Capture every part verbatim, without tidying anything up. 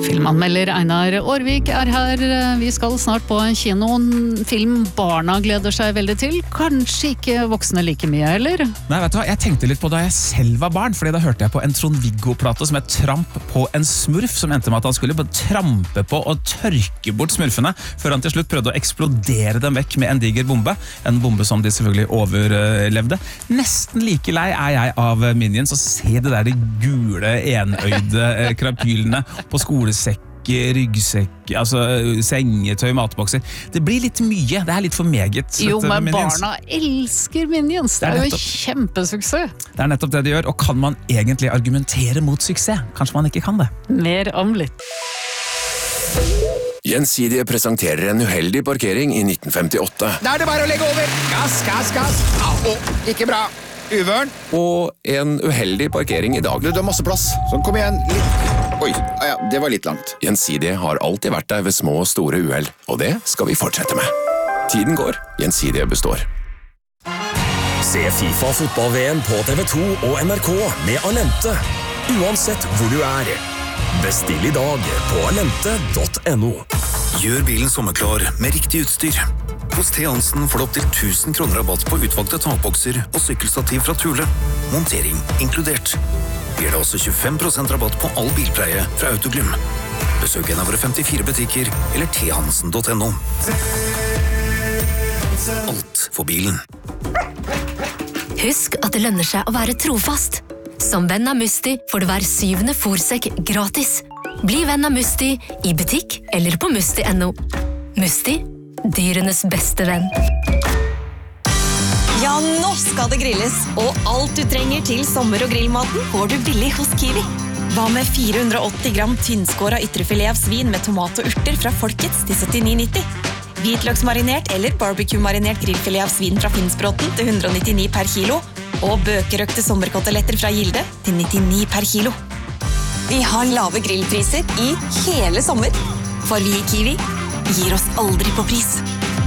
Filmanmelder Einar Aarvik er her. Vi skal snart på en kino. En film barna gleder seg veldig til. Kanskje ikke voksne like mye, eller? Nei, vet du hva? Jeg tenkte litt på da jeg selv var barn, fordi da hørte jeg på en Trond-Viggo-plate som het Tramp på en smurf, som endte med at han skulle bare trampe på og tørke bort smurfene, før han til slutt prøvde å eksplodere dem vekk med en diger bombe. En bombe som de selvfølgelig overlevde. Nesten like lei er jeg av Minions, og se det der de gule, enøyde krapylene på skolesekker, ryggsekk, altså sengetøy, matbokser. Det blir litt mye, det er litt for meget. Jo, men barna elsker Minions, det er, det er jo kjempesuksess. Det er nettopp det de gjør, og kan man egentlig argumentere mot suksess? Kanskje man ikke kan det. Mer om litt. Gjensidige presenterer en uheldig parkering i nitten femtiåtte. Da er det bare å legge over! Gass, gass, gass! Au, ikke bra! Uvørn! Og en uheldig parkering i dag. Du, du har masse plass. Sånn, kom igjen. Litt. Oi, ah, ja, det var litt langt. Gjensidige har alltid vært der ved små og store uheld, og det skal vi fortsette med. Tiden går, Gjensidige består. Se FIFA fotball-V M på T V to og N R K med Alente, uansett hvor du er. Bestill i dag på alente punktum no. Gjør bilen sommerklar med riktig utstyr. Hos T. Hansen får du opp til tusen kroner rabatt på utvalgte takbokser og sykkelstativ fra Thule. Montering inkludert. Gir deg også tjuefem prosent rabatt på all bilpleie fra Autoglym. Besøk en av våre femtifire butikker eller t hansen punktum no. Alt for bilen. Husk at det lønner seg å være trofast. Som venn av Musti får du hver syvende fôrsekk gratis. Bli venn av Musti i butikk eller på musti punktum no. Musti, dyrenes beste venn. Ja, nå skal det grilles, og alt du trenger til sommer- og grillmaten får du billig hos Kiwi. Hva med fire hundre og åtti gram tynnskåret ytrefilet av svin med tomat og urter fra Folkets til syttini nitti? Hvitløksmarinert eller barbecue-marinert grillfilet av svin fra Finnsbråten til hundre og nittini per kilo, og bøkerøkte sommerkoteletter fra Gilde til nittini per kilo. Vi har lave grillpriser i hele sommer, for vi i Kiwi gir oss aldri på pris.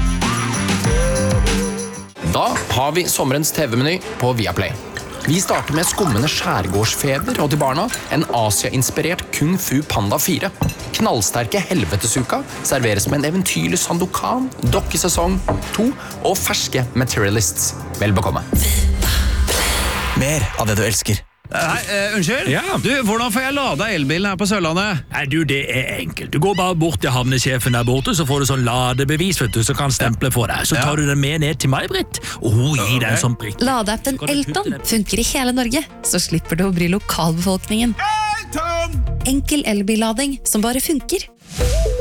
Da har vi sommerens T V-meny på Viaplay. Vi starter med skummende skjærgårdsfeber og til barna en Asia-inspirert Kung Fu Panda fire. Knallsterke helvetesuka serveres med en eventyrlig Sandokan, dokkesesong to og ferske Materialists. Vel bekomme. Mer av det du elsker. Hei, uh, unnskyld? Ja. Du, hvordan får jeg lada elbilen her på Sørlandet? Nei, du, det er enkelt. Du går bare bort til havnesjefen der borte, så får du sånn ladebevis, vet du, så kan stemple for deg. Så tar du den med ned til meg, Britt, og hun gir deg en sånn prikk. Ladeappen Elton funker i hele Norge, så slipper du å bry lokalbefolkningen. Elton! Enkel elbillading som bare funker.